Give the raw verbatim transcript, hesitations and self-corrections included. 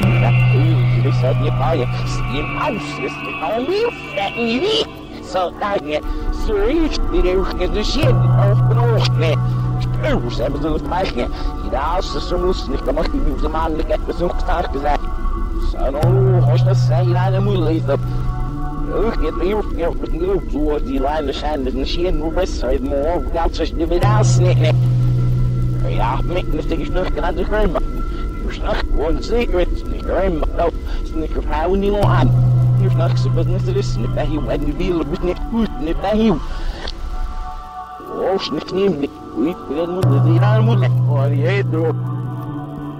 They said you buy it, see him house, this is all me, that me. So that yet, serious, they don't get the shit off and off there. Spurs, hebben ze het meisje. De oudste ze moesten niet, dan mag je nu de man de get bezoek staan gezegd. Zo, nou, als dat zei, dan dan moet je lezen. Ik heb hier weer met een loop door die lijnen zijn, dat is geen wedstrijd, maar ook dat ze de weer aansnikken. Ja, ik moet niet nog naar de grond. Je snapt gewoon zeker het niet grond, nou, snikker vrouwen niet al aan. Je snapt ze business er is niet bij je, en die wielen is niet goed, niet bij je. Oh, snik niet, ik weet niet, ik moet het hier aan moeten. Oh, die heet erop.